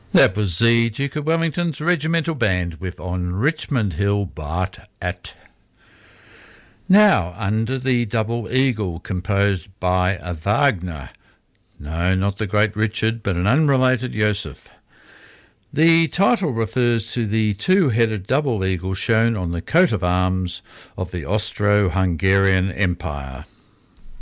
That was the Duke of Wellington's Regimental Band with On Richmond Hill Bart At. Now, Under the Double Eagle, composed by a Wagner. No, not the great Richard, but an unrelated Joseph. The title refers to the two-headed double eagle shown on the coat of arms of the Austro-Hungarian Empire.